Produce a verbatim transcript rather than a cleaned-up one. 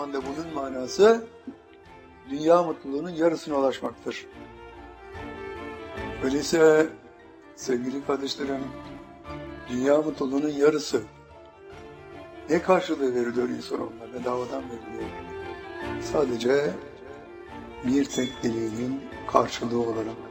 zamanda bunun manası dünya mutluluğunun yarısına ulaşmaktır. Öyleyse sevgili kardeşlerim, dünya mutluluğunun yarısı ne karşılığı veriliyor insanoğluna? Bedavadan veriliyor. Sadece bir tek dileğin karşılığı olarak.